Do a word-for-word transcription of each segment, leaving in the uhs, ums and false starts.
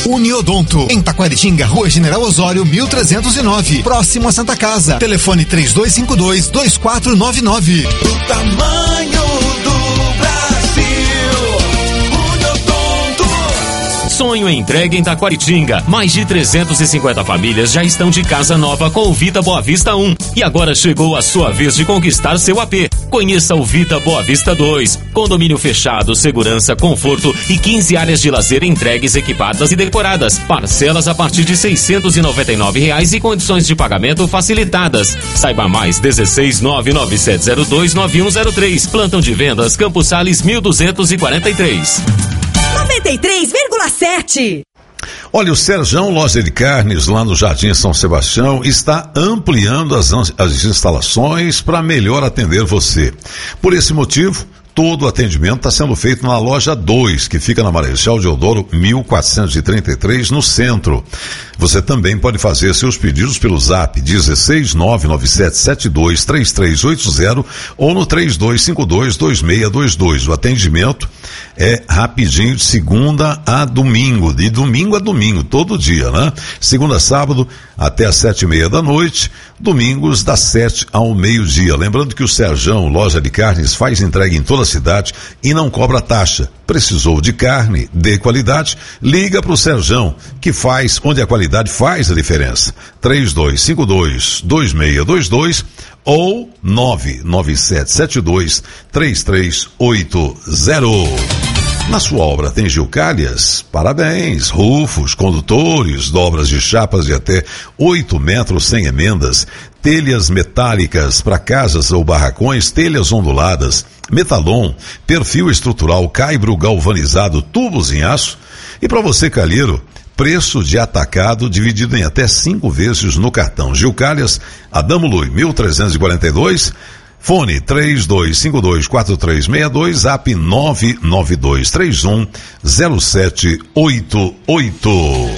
Uniodonto, em Taquaritinga, Rua General Osório, mil trezentos e nove, próximo a Santa Casa. Telefone três dois cinco dois, dois quatro nove nove. O tamanho do Brasil, Uniodonto. Sonho entregue em Taquaritinga. Mais de trezentas e cinquenta famílias já estão de casa nova com o Vita Boa Vista um. E agora chegou a sua vez de conquistar seu A P. Conheça o Vita Boa Vista dois. Condomínio fechado, segurança, conforto e quinze áreas de lazer entregues, equipadas e decoradas. Parcelas a partir de seiscentos e noventa e nove reais e condições de pagamento facilitadas. Saiba mais, dezesseis nove nove sete zero dois nove um zero três. Plantão de vendas Campos Sales mil duzentos e quarenta e três. noventa e três vírgula sete. Olha, o Serjão Loja de Carnes, lá no Jardim São Sebastião, está ampliando as, as instalações para melhor atender você. Por esse motivo, todo o atendimento está sendo feito na loja dois, que fica na Marechal Deodoro mil quatrocentos e trinta e três, no centro. Você também pode fazer seus pedidos pelo zap dezesseis nove nove sete sete dois três três oito zero ou no três dois cinco dois dois seis dois dois. O atendimento é rapidinho, de segunda a domingo, de domingo a domingo, todo dia, né? Segunda a sábado até às sete e meia da noite, domingos das sete ao meio-dia. Lembrando que o Serjão Loja de Carnes faz entrega em toda a cidade e não cobra taxa. Precisou de carne de qualidade? Liga para o Serjão, que faz onde a qualidade faz a diferença. três dois cinco dois dois seis dois dois ou nove nove sete sete dois três três oito zero. Na sua obra tem Gilcalhas? Parabéns! Rufos, condutores, dobras de chapas de até oito metros sem emendas, telhas metálicas para casas ou barracões, telhas onduladas, metalon, perfil estrutural, caibro galvanizado, tubos em aço. E para você, calheiro, preço de atacado dividido em até cinco vezes no cartão. Gilcalhas, Adamo Lui, mil trezentos e quarenta e dois, fone três dois cinco dois quatro três seis dois, zap nove nove dois três um zero sete oito oito.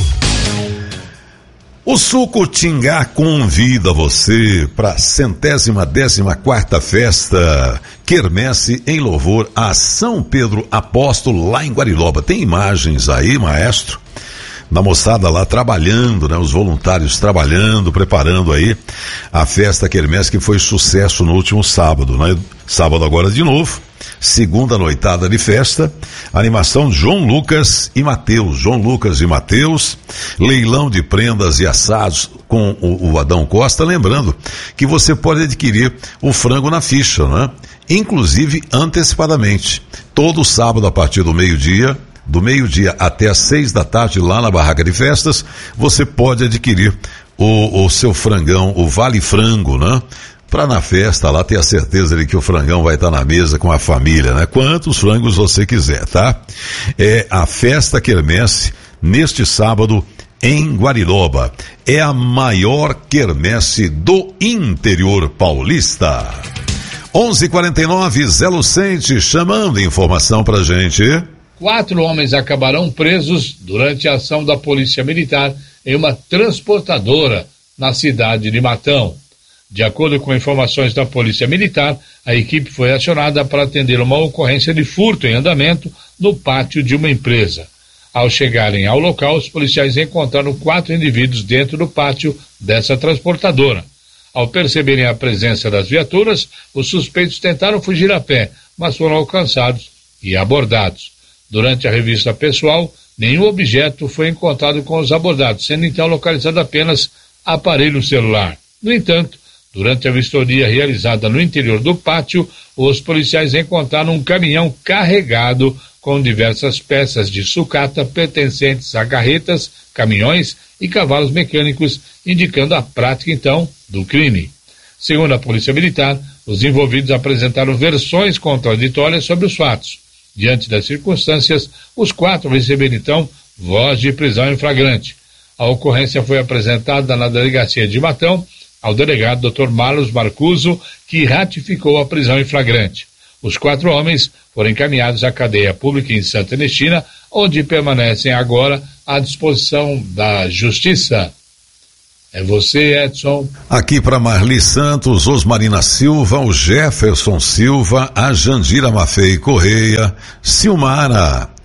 O Suco Tingá convida você para a centésima décima quarta festa Quermesse em louvor a São Pedro Apóstolo, lá em Guariloba. Tem imagens aí, maestro, da moçada lá trabalhando, né? Os voluntários trabalhando, preparando aí a festa Quermesse, que foi sucesso no último sábado, né? Sábado agora de novo, segunda noitada de festa, animação João Lucas e Mateus, João Lucas e Mateus, leilão de prendas e assados com o, o Adão Costa. Lembrando que você pode adquirir o frango na ficha, né? Inclusive antecipadamente, todo sábado a partir do meio-dia, do meio-dia até às seis da tarde, lá na barraca de festas, você pode adquirir o, o seu frangão, o Vale Frango, né? Para na festa lá ter a certeza de que o frangão vai estar na mesa com a família, né? Quantos frangos você quiser, tá? É a festa Quermesse neste sábado em Guariloba. É a maior quermesse do interior paulista. onze e quarenta e nove, Zé Lucente chamando informação pra gente. Quatro homens acabarão presos durante a ação da Polícia Militar em uma transportadora na cidade de Matão. De acordo com informações da Polícia Militar, a equipe foi acionada para atender uma ocorrência de furto em andamento no pátio de uma empresa. Ao chegarem ao local, os policiais encontraram quatro indivíduos dentro do pátio dessa transportadora. Ao perceberem a presença das viaturas, os suspeitos tentaram fugir a pé, mas foram alcançados e abordados. Durante a revista pessoal, nenhum objeto foi encontrado com os abordados, sendo então localizado apenas aparelho celular. No entanto, durante a vistoria realizada no interior do pátio, os policiais encontraram um caminhão carregado com diversas peças de sucata pertencentes a carretas, caminhões e cavalos mecânicos, indicando a prática, então, do crime. Segundo a Polícia Militar, os envolvidos apresentaram versões contraditórias sobre os fatos. Diante das circunstâncias, os quatro receberam, então, voz de prisão em flagrante. A ocorrência foi apresentada na delegacia de Matão ao delegado doutor Marlos Marcuso, que ratificou a prisão em flagrante. Os quatro homens foram encaminhados à cadeia pública em Santa Ernestina, onde permanecem agora à disposição da Justiça. É você, Edson. Aqui para Marli Santos, Osmarina Silva, o Jefferson Silva, a Jandira Mafei Correia, Silmara,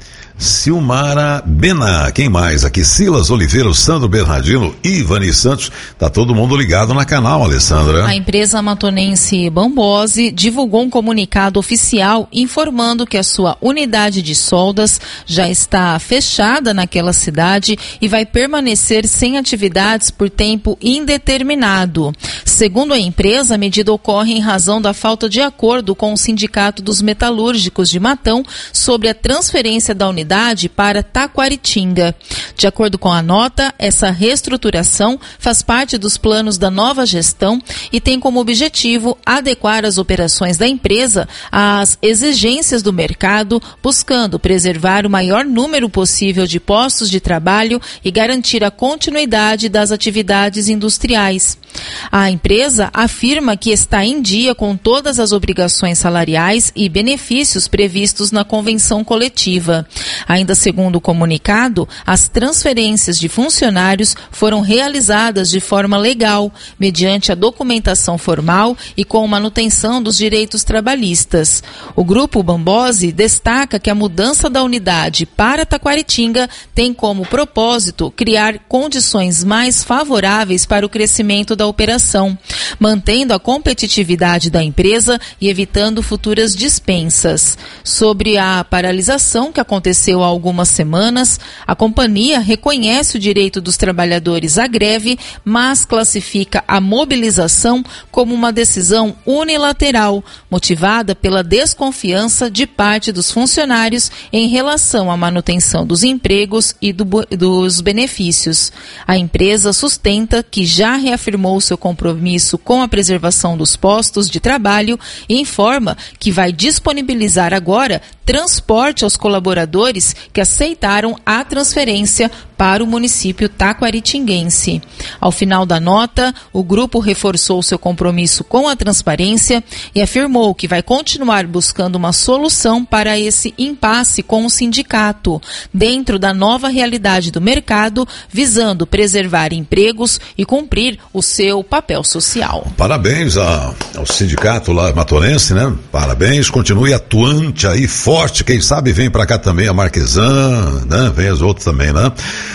Silmara Bena, quem mais aqui? Silas Oliveira, Sandro Bernardino, Ivani Santos, tá todo mundo ligado na canal, Alessandra. A empresa matonense Bambose divulgou um comunicado oficial informando que a sua unidade de soldas já está fechada naquela cidade e vai permanecer sem atividades por tempo indeterminado. Segundo a empresa, a medida ocorre em razão da falta de acordo com o Sindicato dos Metalúrgicos de Matão sobre a transferência da unidade para Taquaritinga. De acordo com a nota, essa reestruturação faz parte dos planos da nova gestão e tem como objetivo adequar as operações da empresa às exigências do mercado, buscando preservar o maior número possível de postos de trabalho e garantir a continuidade das atividades industriais. A empresa afirma que está em dia com todas as obrigações salariais e benefícios previstos na convenção coletiva. Ainda segundo o comunicado, as transferências de funcionários foram realizadas de forma legal, mediante a documentação formal e com manutenção dos direitos trabalhistas. O Grupo Bambose destaca que a mudança da unidade para Taquaritinga tem como propósito criar condições mais favoráveis para o crescimento da operação, mantendo a competitividade da empresa e evitando futuras dispensas. Sobre a paralisação que aconteceu há algumas semanas, a companhia reconhece o direito dos trabalhadores à greve, mas classifica a mobilização como uma decisão unilateral, motivada pela desconfiança de parte dos funcionários em relação à manutenção dos empregos e do, dos benefícios. A empresa sustenta que já reafirmou seu compromisso com a preservação dos postos de trabalho e informa que vai disponibilizar agora transporte aos colaboradores que aceitaram a transferência para o município taquaritinguense. Ao final da nota, o grupo reforçou seu compromisso com a transparência e afirmou que vai continuar buscando uma solução para esse impasse com o sindicato, dentro da nova realidade do mercado, visando preservar empregos e cumprir o seu papel social. Parabéns a, ao sindicato lá matonense, né? Parabéns, continue atuante aí, forte, quem sabe vem pra cá também a Marquesan, né? Vem as outras também, né?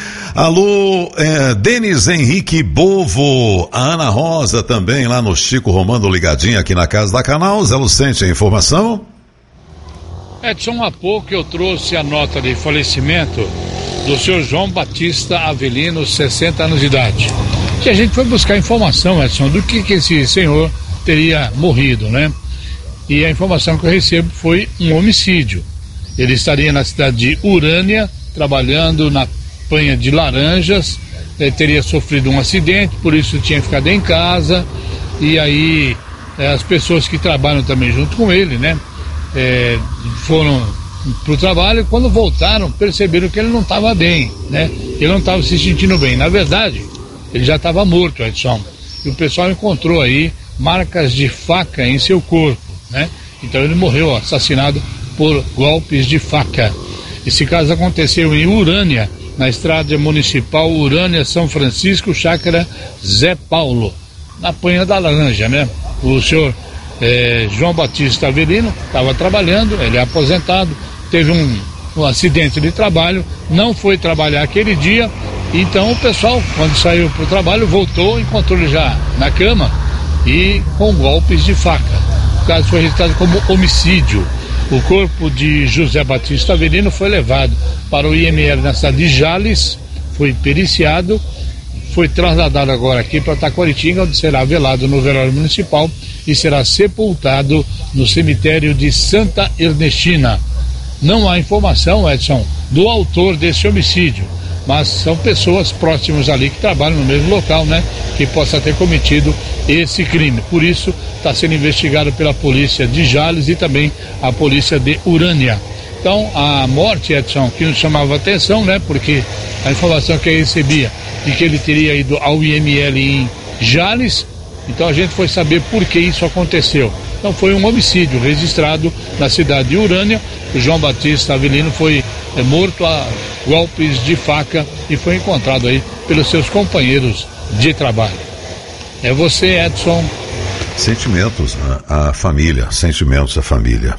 Alô, é, Denis Henrique Bovo, a Ana Rosa também lá no Chico Romano ligadinho aqui na casa da canal. Zé Lucente, a informação? Edson, há pouco eu trouxe a nota de falecimento do senhor João Batista Avelino, sessenta anos de idade. E a gente foi buscar informação, Edson, do que, que esse senhor teria morrido, né? E a informação que eu recebo foi um homicídio. Ele estaria na cidade de Urânia, trabalhando na panha de laranjas, ele teria sofrido um acidente, por isso tinha ficado em casa, e aí é, as pessoas que trabalham também junto com ele, né, é, foram para o trabalho, e quando voltaram perceberam que ele não estava bem, né, ele não estava se sentindo bem. Na verdade, ele já estava morto, Edson, e o pessoal encontrou aí marcas de faca em seu corpo, né, então ele morreu assassinado por golpes de faca. Esse caso aconteceu em Urânia, na estrada municipal Urânia São Francisco, chácara Zé Paulo, na panha da laranja, né? O senhor eh, João Batista Avelino estava trabalhando, ele é aposentado, teve um, um acidente de trabalho, não foi trabalhar aquele dia, então o pessoal, quando saiu para o trabalho, voltou, encontrou ele já na cama e com golpes de faca. O caso foi registrado como homicídio. O corpo de José Batista Avelino foi levado para o I M L na cidade de Jales, foi periciado, foi trasladado agora aqui para Taquaritinga, onde será velado no velório municipal e será sepultado no cemitério de Santa Ernestina. Não há informação, Edson, do autor desse homicídio, mas são pessoas próximas ali que trabalham no mesmo local, né, que possa ter cometido esse crime. Por isso, está sendo investigado pela polícia de Jales e também a polícia de Urânia. Então, a morte, Edson, que nos chamava a atenção, né, porque a informação que eu recebia de que ele teria ido ao I M L em Jales, então a gente foi saber por que isso aconteceu. Então, foi um homicídio registrado na cidade de Urânia. O João Batista Avelino foi é, morto a golpes de faca e foi encontrado aí pelos seus companheiros de trabalho. É você, Edson. Sentimentos à família, sentimentos à família.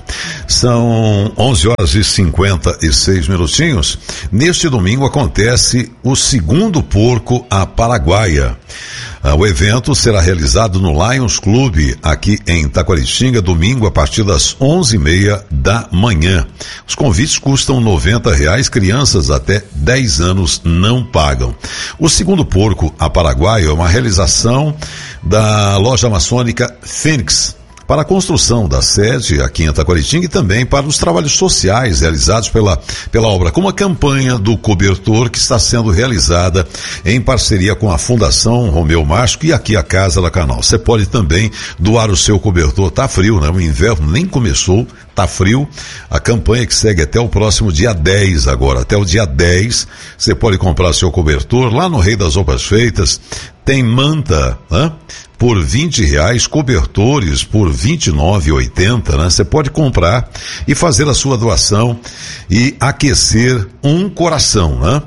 São onze horas e cinquenta e seis minutinhos. Neste domingo acontece o segundo porco à Paraguaia. O evento será realizado no Lions Club, aqui em Taquaritinga, domingo a partir das onze e meia da manhã. Os convites custam noventa reais, crianças até dez anos não pagam. O segundo porco à Paraguaia é uma realização da loja maçônica Fênix, para a construção da sede aqui em Taquaritinga e também para os trabalhos sociais realizados pela, pela obra, como a campanha do cobertor que está sendo realizada em parceria com a Fundação Romeu Mágico e aqui a Casa da Canal. Você pode também doar o seu cobertor, tá frio, né? O inverno nem começou, tá frio. A campanha que segue até o próximo dia dez agora, até o dia dez, você pode comprar seu cobertor lá no Rei das Roupas Feitas. Tem manta, né? Por vinte reais, cobertores por vinte e nove reais e oitenta centavos, né? Você pode comprar e fazer a sua doação e aquecer um coração, né?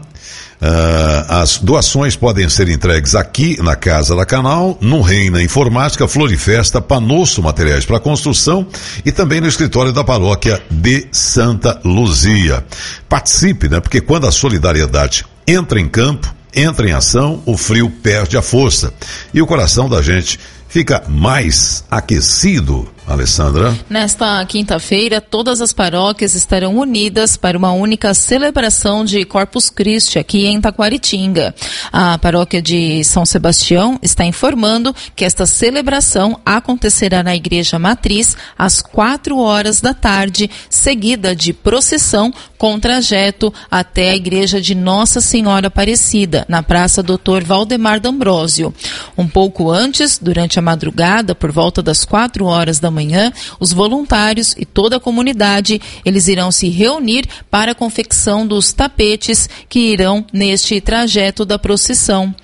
Uh, as doações podem ser entregues aqui na Casa da Canal, no Reina Informática, Florifesta, Panosso Materiais para Construção e também no escritório da paróquia de Santa Luzia. Participe, né? Porque quando a solidariedade entra em campo, entra em ação, o frio perde a força e o coração da gente fica mais aquecido. Alessandra. Nesta quinta-feira, todas as paróquias estarão unidas para uma única celebração de Corpus Christi aqui em Taquaritinga. A paróquia de São Sebastião está informando que esta celebração acontecerá na Igreja Matriz às quatro horas da tarde, seguida de procissão com trajeto até a Igreja de Nossa Senhora Aparecida, na Praça doutor Valdemar D'Ambrosio. Um pouco antes, durante a madrugada, por volta das quatro horas da manhã, os voluntários e toda a comunidade, eles irão se reunir para a confecção dos tapetes que irão neste trajeto da procissão.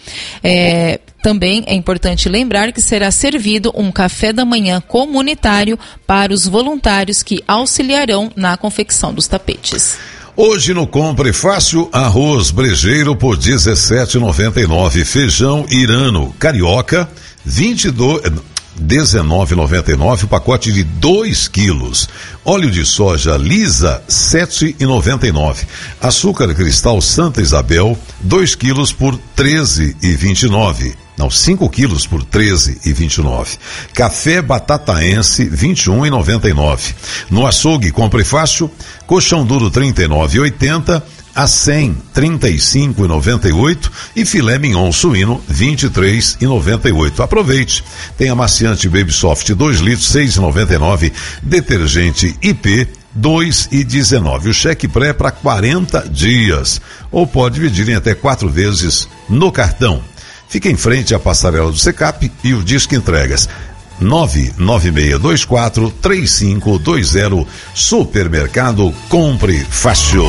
É, também é importante lembrar que será servido um café da manhã comunitário para os voluntários que auxiliarão na confecção dos tapetes. Hoje no Compre Fácil, arroz brejeiro por dezessete reais e noventa e nove centavos, feijão irano carioca vinte e dois dezenove reais e noventa e nove centavos, pacote de dois quilos. Óleo de soja lisa, sete reais e noventa e nove centavos. Açúcar cristal Santa Isabel, dois quilos por treze reais e vinte e nove centavos. Não, cinco quilos por treze reais e vinte e nove centavos. Café batataense, vinte e um reais e noventa e nove centavos. No açougue, Compre Fácil, colchão duro trinta e nove reais e oitenta centavos. A cem, trinta e cinco reais e noventa e oito centavos e filé mignon suíno, vinte e três reais e noventa e oito centavos. Aproveite. Tem amaciante Baby Soft dois litros, seis reais e noventa e nove centavos. Detergente I P, dois reais e dezenove centavos. O cheque pré para quarenta dias. Ou pode dividir em até quatro vezes no cartão. Fica em frente à passarela do Secap e o Disque Entregas. nove nove seis dois quatro três cinco dois zero. Supermercado Compre Fácil.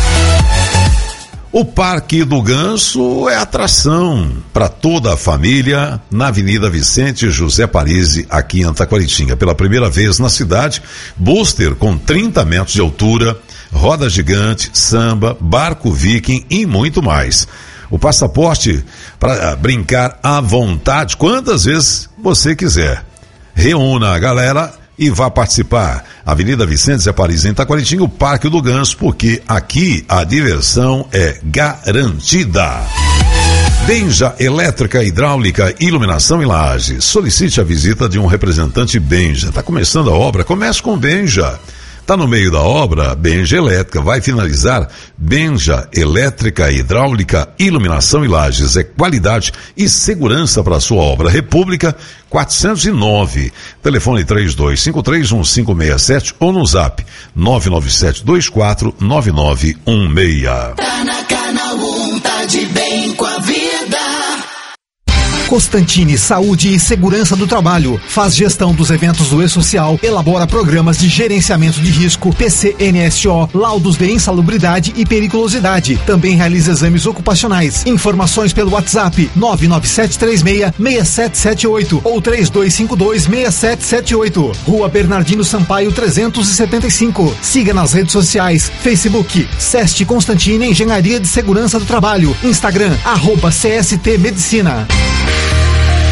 O Parque do Ganso é atração para toda a família na Avenida Vicente José Parisi, aqui em Taquaritinga. Pela primeira vez na cidade, booster com trinta metros de altura, roda gigante, samba, barco viking e muito mais. O passaporte para brincar à vontade, quantas vezes você quiser. Reúna a galera e vá participar. Avenida Vicente José Parisi, em Taquaritinga, o Parque do Ganso, porque aqui a diversão é garantida. Benja Elétrica, Hidráulica, Iluminação e Lajes. Solicite a visita de um representante Benja. Está começando a obra? Comece com Benja. Está no meio da obra? Benja Elétrica. Vai finalizar? Benja Elétrica, Hidráulica, Iluminação e Lajes. É qualidade e segurança para a sua obra. República quatrocentos e nove. Telefone três dois cinco três um cinco seis sete ou no zap nove nove sete dois quatro nove nove um seis. Tá na Canal um, tá de bem com a vida. Constantini Saúde e Segurança do Trabalho. Faz gestão dos eventos do E-Social, elabora programas de gerenciamento de risco, P C N S O, laudos de insalubridade e periculosidade. Também realiza exames ocupacionais. Informações pelo WhatsApp nove nove sete três seis seis sete sete oito ou três dois cinco dois seis sete sete oito. Rua Bernardino Sampaio trezentos e setenta e cinco. Siga nas redes sociais, Facebook, SEST Constantini Engenharia de Segurança do Trabalho, Instagram, arroba C S T Medicina.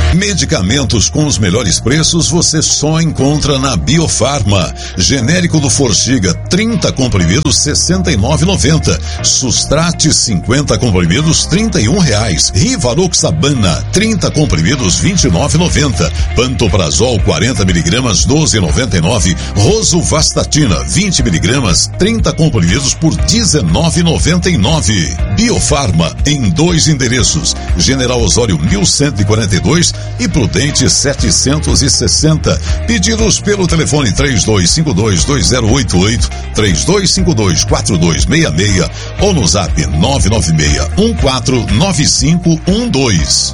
Medicamentos com os melhores preços você só encontra na Biofarma. Genérico do Forxiga, trinta comprimidos, sessenta e nove reais e noventa centavos. Sustrate, cinquenta comprimidos, trinta e um reais. Rivaroxabana, trinta comprimidos, vinte e nove reais e noventa centavos. Pantoprazol, quarenta miligramas, doze reais e noventa e nove centavos. Rosuvastatina, vinte miligramas, trinta comprimidos por dezenove reais e noventa e nove centavos. Biofarma, em dois endereços. General Osório, mil cento e quarenta e dois e Prudente setecentos e sessenta. Pedidos pelo telefone três dois cinco dois, dois zero oito oito, três dois cinco dois, quatro dois seis seis ou no zap nove nove seis um quatro nove cinco um dois.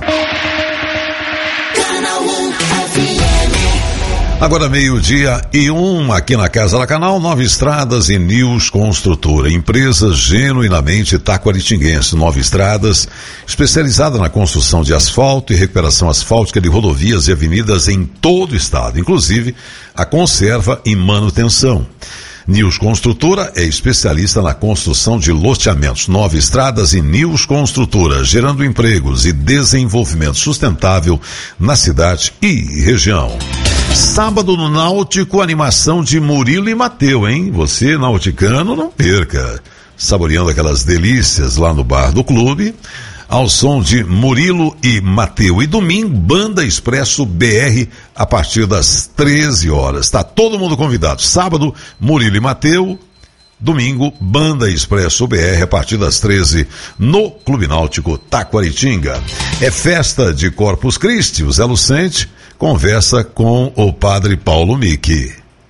Agora meio-dia e um aqui na Casa da Canal, Nova Estradas e News Construtora, empresa genuinamente taquaritinguense. Nova Estradas, especializada na construção de asfalto e recuperação asfáltica de rodovias e avenidas em todo o estado, inclusive a conserva e manutenção. News Construtora é especialista na construção de loteamentos. Nova Estradas e News Construtora, gerando empregos e desenvolvimento sustentável na cidade e região. Sábado no Náutico, animação de Murilo e Mateu, hein? Você, nauticano, não perca. Saboreando aquelas delícias lá no bar do clube, ao som de Murilo e Mateu. E domingo, Banda Expresso B R, a partir das treze horas. Tá todo mundo convidado. Sábado, Murilo e Mateu. Domingo, Banda Expresso B R, a partir das treze, no Clube Náutico Taquaritinga. É festa de Corpus Christi. O Zé Lucente conversa com o padre Paulo Mick.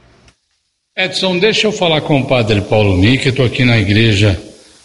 Edson, deixa eu falar com o padre Paulo Mick. Estou aqui na igreja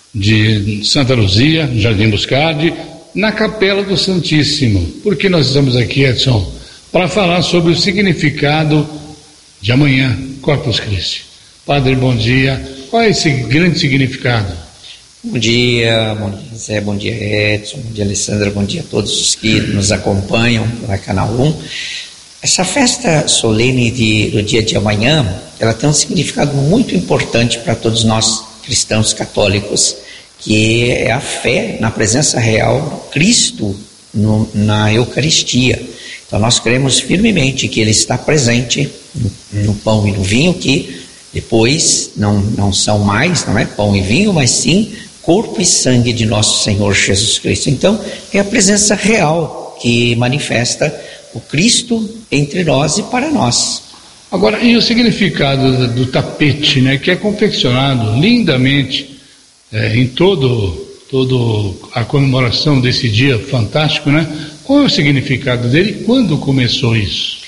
de Santa Luzia, Jardim Buscardi, na Capela do Santíssimo. Por que nós estamos aqui, Edson? Para falar sobre o significado de amanhã, Corpus Christi. Padre, bom dia. Qual é esse grande significado? Bom dia, bom dia Zé, bom dia Edson, bom dia Alessandra, bom dia a todos os que nos acompanham pela Canal um. Essa festa solene de, do dia de amanhã, ela tem um significado muito importante para todos nós cristãos católicos, que é a fé na presença real do Cristo no, na Eucaristia. Então nós cremos firmemente que Ele está presente no, no pão e no vinho, que depois não, não são mais, não é pão e vinho, mas sim corpo e sangue de nosso Senhor Jesus Cristo. Então é a presença real que manifesta o Cristo entre nós e para nós. Agora, e o significado do tapete, né, que é confeccionado lindamente é, em todo, todo a comemoração desse dia fantástico, né? Qual é o significado dele e quando começou isso?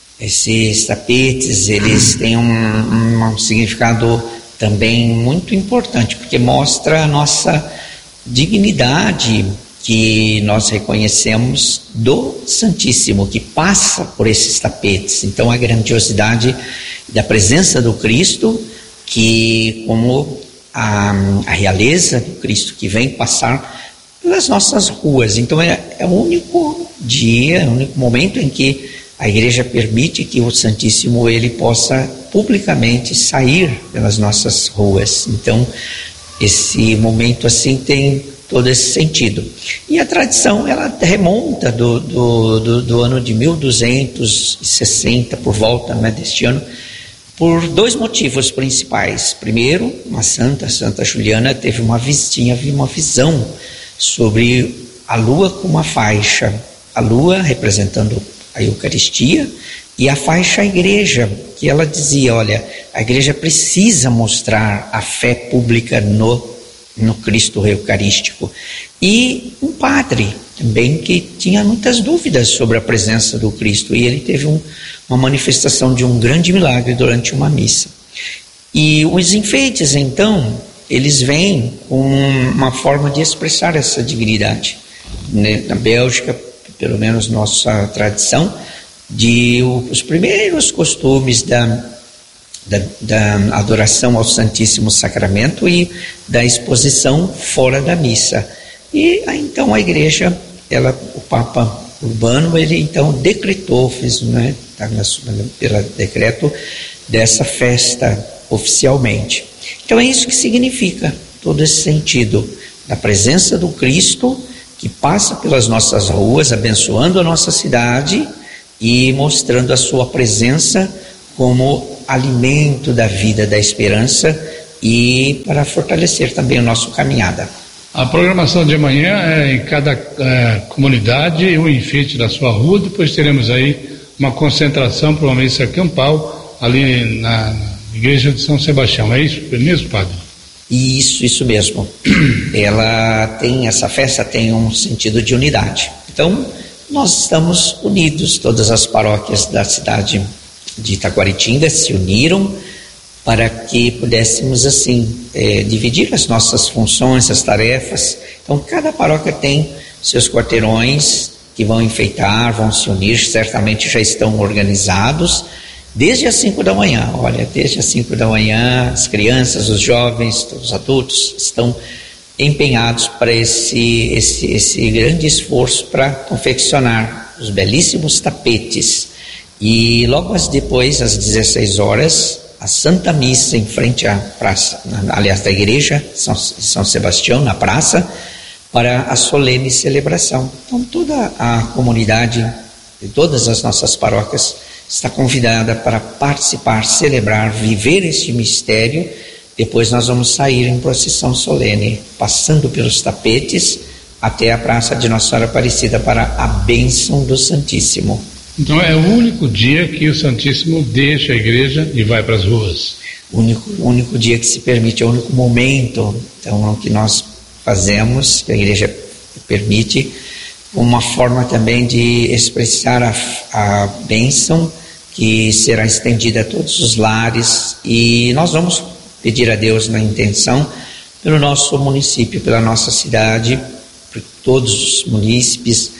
Esses tapetes, eles têm um, um, um significado também muito importante, porque mostra a nossa dignidade que nós reconhecemos do Santíssimo, que passa por esses tapetes. Então a grandiosidade da presença do Cristo, que como a, a realeza do Cristo que vem passar pelas nossas ruas. Então é, é o único dia, é o único momento em que a igreja permite que o Santíssimo ele possa publicamente sair pelas nossas ruas. Então esse momento assim tem todo esse sentido. E a tradição, ela remonta do, do, do, do ano de mil duzentos e sessenta, por volta, né, deste ano, por dois motivos principais. Primeiro, uma santa, Santa Juliana, teve uma, tinha uma visão sobre a lua com uma faixa. A lua representando a Eucaristia e a faixa a igreja, que ela dizia, olha, a igreja precisa mostrar a fé pública no no Cristo Eucarístico. E um padre também que tinha muitas dúvidas sobre a presença do Cristo, e ele teve um, uma manifestação de um grande milagre durante uma missa. E os enfeites, então, eles vêm com uma forma de expressar essa dignidade. Na Bélgica, pelo menos nossa tradição, de os primeiros costumes da Da, da adoração ao Santíssimo Sacramento e da exposição fora da missa. E aí, então a igreja, ela, o Papa Urbano, ele então decretou, fez, né, pelo decreto dessa festa oficialmente. Então é isso que significa todo esse sentido da presença do Cristo que passa pelas nossas ruas, abençoando a nossa cidade e mostrando a sua presença como alimento da vida, da esperança e para fortalecer também a nossa caminhada. A programação de amanhã é em cada é, comunidade, um enfeite da sua rua, depois teremos aí uma concentração para uma missa campal ali na, na igreja de São Sebastião, é isso mesmo, padre? Isso, isso mesmo. Ela tem, essa festa tem um sentido de unidade. Então, nós estamos unidos, todas as paróquias da cidade de Itaquaritinga se uniram para que pudéssemos assim é, dividir as nossas funções, as tarefas. Então cada paróquia tem seus quarteirões que vão enfeitar, vão se unir, certamente já estão organizados desde as cinco da manhã. Olha, desde as cinco da manhã as crianças, os jovens, todos os adultos estão empenhados para esse, esse, esse grande esforço para confeccionar os belíssimos tapetes. E logo depois, às dezesseis horas, a Santa Missa em frente à praça, aliás, da igreja São, São Sebastião, na praça, para a solene celebração. Então toda a comunidade de todas as nossas paróquias está convidada para participar, celebrar, viver este mistério. Depois nós vamos sair em procissão solene, passando pelos tapetes até a praça de Nossa Senhora Aparecida para a bênção do Santíssimo. Então é o único dia que o Santíssimo deixa a igreja e vai para as ruas. O único, o único dia que se permite, é o único momento, então, que nós fazemos, que a igreja permite, uma forma também de expressar a, a bênção que será estendida a todos os lares, e nós vamos pedir a Deus na intenção pelo nosso município, pela nossa cidade, por todos os munícipes,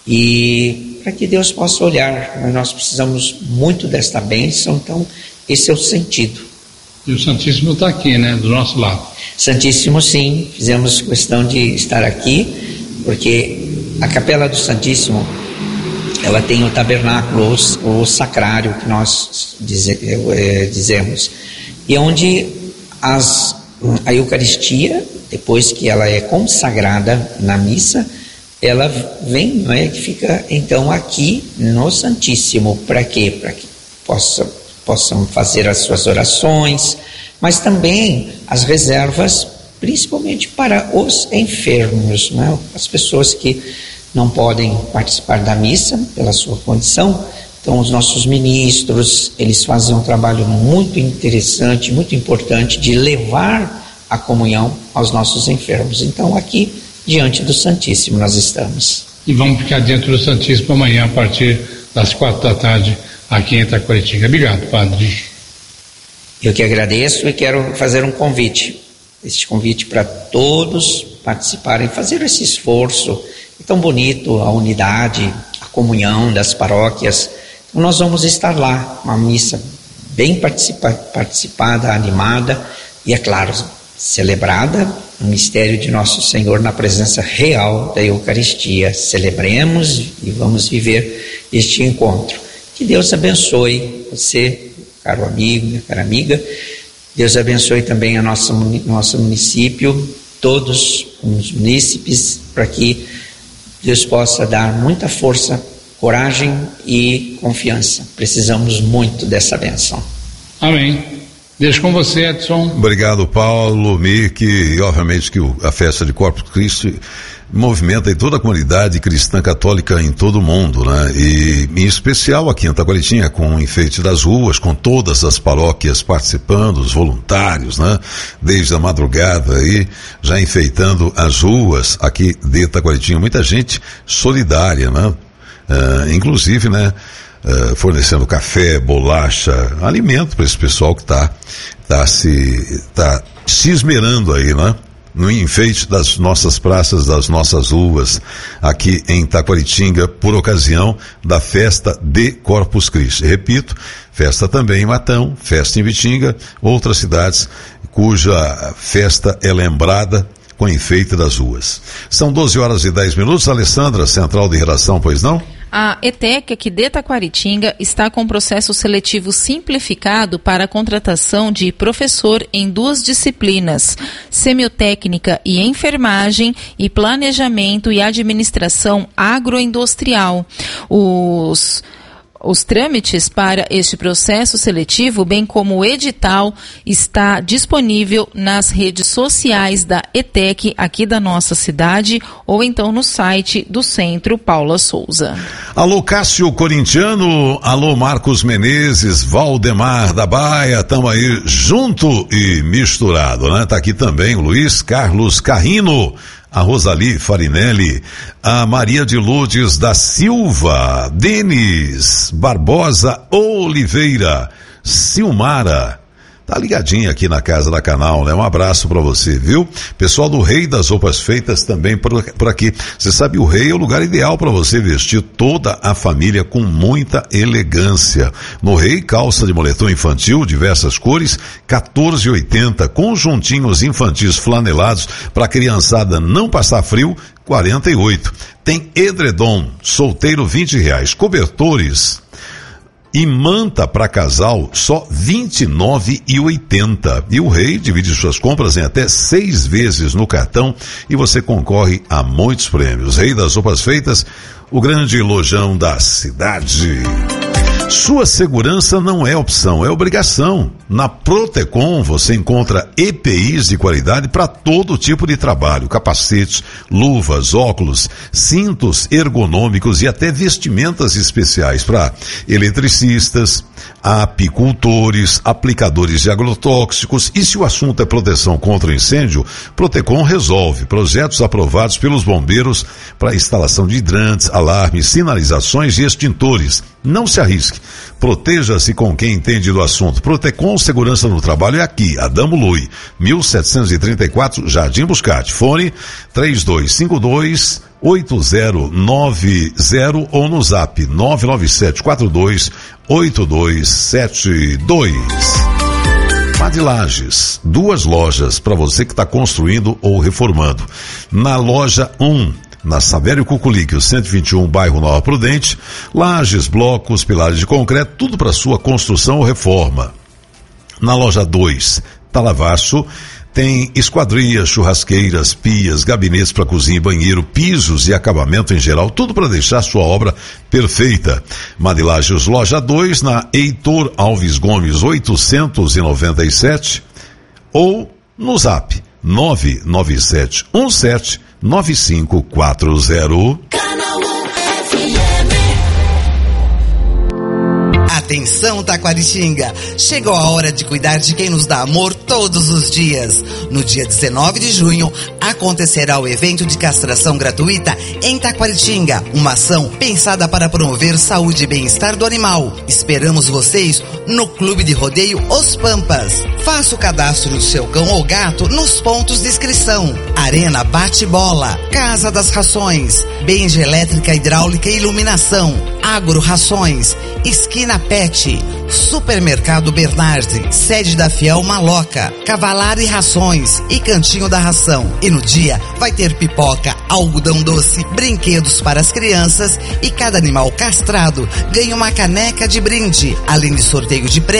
e para que Deus possa olhar. Nós precisamos muito desta bênção, então esse é o sentido. E o Santíssimo está aqui, né, do nosso lado. Santíssimo, sim, fizemos questão de estar aqui, porque a Capela do Santíssimo, ela tem o tabernáculo, o, o sacrário que nós dize, é, dizemos, e onde as, a Eucaristia, depois que ela é consagrada na missa, ela vem, não é, que fica então aqui no Santíssimo. Para quê? Para que possa, possam fazer as suas orações, mas também as reservas, principalmente para os enfermos, não é? As pessoas que não podem participar da missa pela sua condição. Então os nossos ministros, eles fazem um trabalho muito interessante, muito importante de levar a comunhão aos nossos enfermos. Então aqui diante do Santíssimo nós estamos. E vamos ficar dentro do Santíssimo amanhã a partir das quatro da tarde aqui em Itaquaritinga. Obrigado, padre. Eu que agradeço e quero fazer um convite, este convite para todos participarem, fazer esse esforço. É tão bonito a unidade, a comunhão das paróquias. Então nós vamos estar lá, uma missa bem participa, participada, animada e, é claro, celebrada, o mistério de Nosso Senhor na presença real da Eucaristia. Celebremos e vamos viver este encontro. Que Deus abençoe você, caro amigo, minha cara amiga. Deus abençoe também a nossa, nosso município, todos os munícipes, para que Deus possa dar muita força, coragem e confiança. Precisamos muito dessa bênção. Amém. Deixo com você, Edson. Obrigado, Paulo, Mick, e obviamente que o, a festa de Corpus Christi movimenta em toda a comunidade cristã católica em todo o mundo, né? E em especial aqui em Itaquaritinga, com o enfeite das ruas, com todas as paróquias participando, os voluntários, né? Desde a madrugada aí, já enfeitando as ruas aqui de Itaquaritinga. Muita gente solidária, né? Uh, inclusive, né? Uh, fornecendo café, bolacha, alimento para esse pessoal que está tá se, tá se esmerando aí, né? No enfeite das nossas praças, das nossas ruas, aqui em Itaquaritinga, por ocasião da festa de Corpus Christi. Repito, festa também em Matão, festa em Vitinga, outras cidades cuja festa é lembrada com enfeite das ruas. São doze horas e dez minutos, Alessandra, central de redação, pois não? A ETEC aqui de Taquaritinga está com processo seletivo simplificado para a contratação de professor em duas disciplinas, semiotécnica e enfermagem e planejamento e administração agroindustrial. Os Os trâmites para este processo seletivo, bem como o edital, está disponível nas redes sociais da ETEC aqui da nossa cidade ou então no site do Centro Paula Souza. Alô Cássio Corintiano, alô Marcos Menezes, Valdemar da Baia, tamo aí junto e misturado, né? Tá aqui também o Luiz Carlos Carrino, a Rosali Farinelli, a Maria de Lourdes da Silva, Denis Barbosa Oliveira, Silmara, tá ligadinha aqui na casa da Canal, né? Um abraço pra você, viu? Pessoal do Rei das Roupas Feitas também por, por aqui. Você sabe, o Rei é o lugar ideal para você vestir toda a família com muita elegância. No Rei, calça de moletom infantil, diversas cores, quatorze e oitenta, conjuntinhos infantis flanelados para a criançada não passar frio, quarenta e oito. Tem edredom, solteiro vinte reais, cobertores e manta para casal, só vinte e nove reais e oitenta centavos. E o Rei divide suas compras em até seis vezes no cartão e você concorre a muitos prêmios. Rei das Roupas Feitas, o grande lojão da cidade. Sua segurança não é opção, é obrigação. Na Protecon você encontra E P Is de qualidade para todo tipo de trabalho, capacetes, luvas, óculos, cintos ergonômicos e até vestimentas especiais para eletricistas, apicultores, aplicadores de agrotóxicos. E se o assunto é proteção contra incêndio, Protecon resolve. Projetos aprovados pelos bombeiros para instalação de hidrantes, alarmes, sinalizações e extintores. Não se arrisque. Proteja-se com quem entende do assunto. Protecon Segurança no Trabalho é aqui, Adamo Lui, mil setecentos e trinta e quatro, Jardim Buscate. Fone três dois cinco dois oito zero nove zero ou no zap nove nove sete quatro dois oito dois sete dois. Pad Lages, duas lojas para você que está construindo ou reformando. Na loja um, na Savério Cuculique, o cento e vinte e um, bairro Nova Prudente, lajes, blocos, pilares de concreto, tudo para sua construção ou reforma. Na loja dois, Talavaço, tem esquadrias, churrasqueiras, pias, gabinetes para cozinha e banheiro, pisos e acabamento em geral, tudo para deixar sua obra perfeita. Manilages, loja dois, na Heitor Alves Gomes, oitocentos e noventa e sete, ou no zap nove nove sete um sete nove cinco quatro zero. Canal um F M. Atenção, Taquaritinga! Chegou a hora de cuidar de quem nos dá amor todos os dias. No dia dezenove de junho, acontecerá o evento de castração gratuita em Taquaritinga, uma ação pensada para promover saúde e bem-estar do animal. Esperamos vocês no Clube de Rodeio Os Pampas. Faça o cadastro do seu cão ou gato nos pontos de inscrição. Arena Bate-Bola, Casa das Rações, Benja Elétrica, Hidráulica e Iluminação, Agro Rações, Esquina Pet, Supermercado Bernardi, sede da Fiel Maloca, Cavalari Rações e Cantinho da Ração. E no dia vai ter pipoca, algodão doce, brinquedos para as crianças e cada animal castrado ganha uma caneca de brinde, além de sorteio de prêmios